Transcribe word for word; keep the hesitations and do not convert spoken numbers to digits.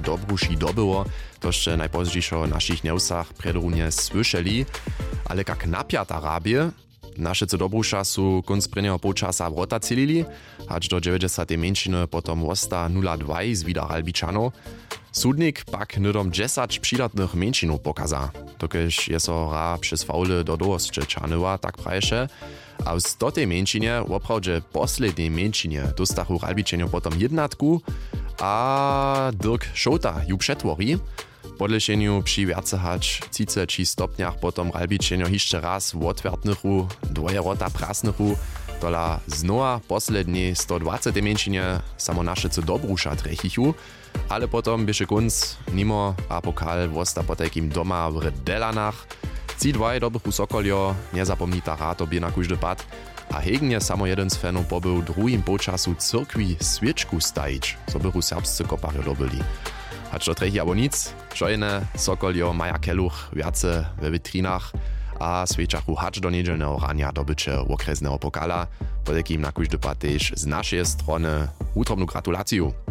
dobruši dobyło, to jeszcze najpozdziejszo w naszych newsach predrunje słyszeli, ale jak napiata rabie, nasze co dobrusza su kunc prynjeho počasa wrota celili, hacz do dziewięćdziesiątej męciny potom wosta nula dwa z widar Albičanov. Sudnik pak nydom dziesięć przydatnych męczynów pokaza. Tokeż je so ra przez faule do dołosće čanyła, tak praješe. A w stotej męczynie, oprawdzie posledniej męczynie, dostachu Albičanov potom jednatku, a Dirk Šota ju przetwori. Podlešenju przy wiercehać třiceti stopniach potom Albičanov jeszcze raz w otwartnychu, dwoje rota prasnychu, tola znowa posledniej sto dwadzieścia męczynie samo nasze co dobrusza trechichu, ale potom bieše kunc nimo a pokal wosta po takim doma w Delanach. Ci dwaj dobrych sokoljo, nie zapomnita rato bie na kóždy pad, a hegnie samo jeden z fanów pobył drugim počasu cyrkwi swieczku stajić, co bychu serbscy koparjo dobyli. Hacz do trechi abo nic, šojene sokoljo maja keluch wiace we vitrinach, a swieczachu hacz do niedzielnego rania dobycze okresnego pokala, po takim na kóždy pad tež z naszej strony utrobnu gratulaciju.